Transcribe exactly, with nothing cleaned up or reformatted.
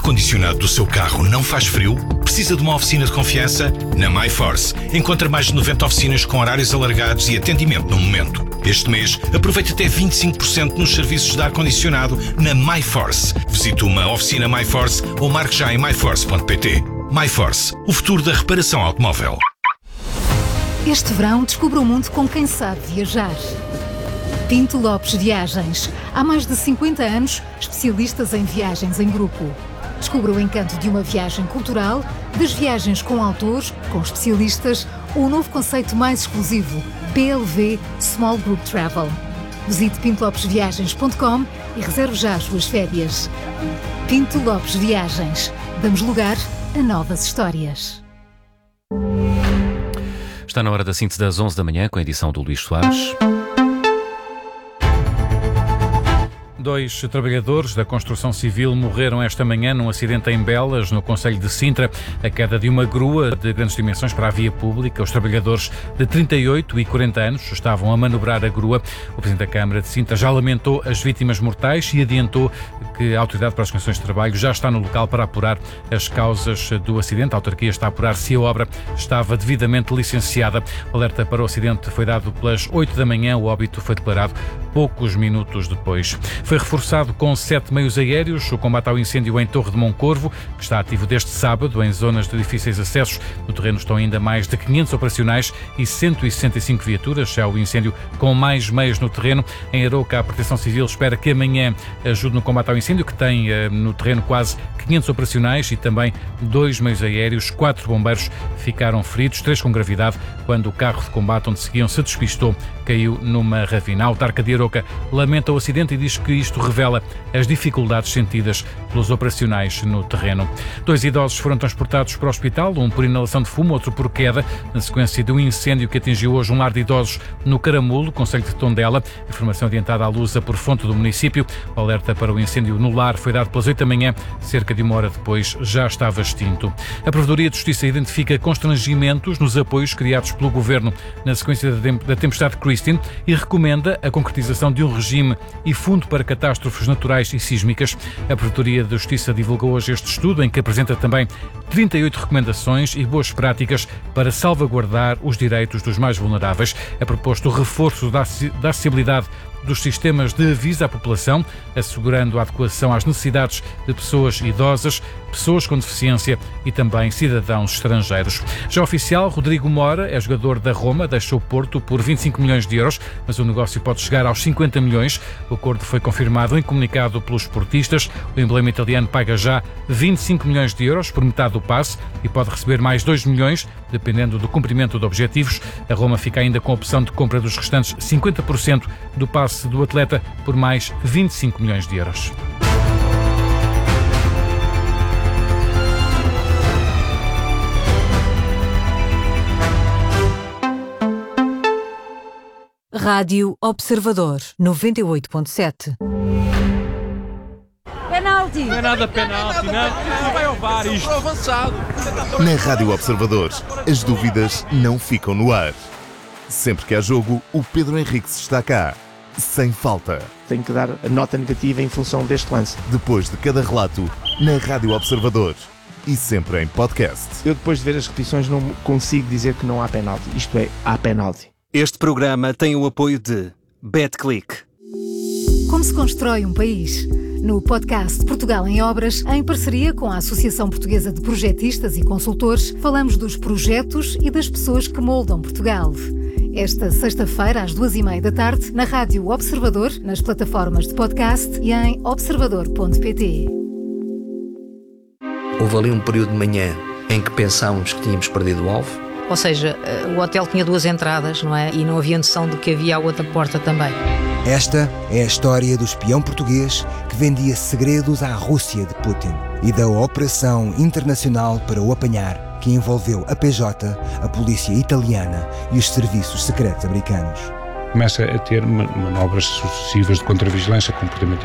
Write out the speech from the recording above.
ar-condicionado do seu carro não faz frio? Precisa de uma oficina de confiança? Na MyForce encontra mais de noventa oficinas com horários alargados e atendimento no momento. Este mês, aproveite até vinte e cinco por cento nos serviços de ar-condicionado na MyForce. Visite uma oficina MyForce ou marque já em my force ponto p t. MyForce, o futuro da reparação automóvel. Este verão, descubra o mundo com quem sabe viajar. Pinto Lopes Viagens. Há mais de cinquenta anos, especialistas em viagens em grupo. Descubra o encanto de uma viagem cultural, das viagens com autores, com especialistas ou o novo conceito mais exclusivo, P L V Small Group Travel. Visite pinto lopes viagens ponto com e reserve já as suas férias. Pinto Lopes Viagens. Damos lugar a novas histórias. Está na hora da síntese das onze da manhã, com a edição do Luís Soares. Dois trabalhadores da construção civil morreram esta manhã num acidente em Belas, no concelho de Sintra. A queda de uma grua de grandes dimensões para a via pública. Os trabalhadores de trinta e oito e quarenta anos estavam a manobrar a grua. O Presidente da Câmara de Sintra já lamentou as vítimas mortais e adiantou que a Autoridade para as Condições de Trabalho já está no local para apurar as causas do acidente. A autarquia está a apurar se a obra estava devidamente licenciada. O alerta para o acidente foi dado pelas oito da manhã. O óbito foi declarado poucos minutos depois. Foi reforçado com sete meios aéreos o combate ao incêndio em Torre de Moncorvo, que está ativo desde sábado em zonas de difíceis acessos. No terreno estão ainda mais de quinhentos operacionais e cento e sessenta e cinco viaturas. É o incêndio com mais meios no terreno. Em Arouca, a Proteção Civil espera que amanhã ajude no combate ao incêndio, que tem no terreno quase quinhentos operacionais e também dois meios aéreos. Quatro bombeiros ficaram feridos, três com gravidade, quando o carro de combate onde seguiam se despistou, caiu numa ravina. A autarca de Arouca lamenta o acidente e diz que isto revela as dificuldades sentidas pelos operacionais no terreno. Dois idosos foram transportados para o hospital, um por inalação de fumo, outro por queda, na sequência de um incêndio que atingiu hoje um lar de idosos no Caramulo, concelho de Tondela. Informação adiantada à Lusa por fonte do município. O alerta para o incêndio no lar foi dado pelas oito da manhã, cerca de uma hora depois já estava extinto. A Provedoria de Justiça identifica constrangimentos nos apoios criados pelo Governo na sequência da tempestade Christine e recomenda a concretização de um regime e fundo para catástrofes naturais e sísmicas. A Provedoria de Justiça divulgou hoje este estudo, em que apresenta também trinta e oito recomendações e boas práticas para salvaguardar os direitos dos mais vulneráveis. É proposto o reforço da acessibilidade dos sistemas de aviso à população, assegurando a adequação às necessidades de pessoas idosas, pessoas com deficiência e também cidadãos estrangeiros. Já oficial, Rodrigo Mora é jogador da Roma, deixou o Porto por vinte e cinco milhões de euros, mas o negócio pode chegar aos cinquenta milhões. O acordo foi confirmado em comunicado pelos esportistas. O emblema italiano paga já vinte e cinco milhões de euros por metade do passe e pode receber mais dois milhões, dependendo do cumprimento de objetivos. A Roma fica ainda com a opção de compra dos restantes cinquenta por cento do passe do atleta por mais vinte e cinco milhões de euros. Rádio Observador noventa e oito ponto sete. Penalti! Não é nada penalti, não, não vai ao V A R isto. Avançado. Na Rádio Observador, as dúvidas não ficam no ar. Sempre que há jogo, o Pedro Henriques está cá. Sem falta. Tenho que dar a nota negativa em função deste lance. Depois de cada relato, na Rádio Observador. E sempre em podcast. Eu, depois de ver as repetições, não consigo dizer que não há penalti. Isto é, há penalti. Este programa tem o apoio de BetClick. Como se constrói um país? No podcast Portugal em Obras, em parceria com a Associação Portuguesa de Projetistas e Consultores, falamos dos projetos e das pessoas que moldam Portugal. Esta sexta-feira, às duas e meia da tarde, na Rádio Observador, nas plataformas de podcast e em observador ponto pt. Houve ali um período de manhã em que pensámos que tínhamos perdido o alvo. Ou seja, o hotel tinha duas entradas, não é? E não havia noção de que havia a outra porta também. Esta é a história do espião português que vendia segredos à Rússia de Putin e da operação internacional para o apanhar, que envolveu a P J, a polícia italiana e os serviços secretos americanos. Começa a ter manobras sucessivas de contravigilância, comportamento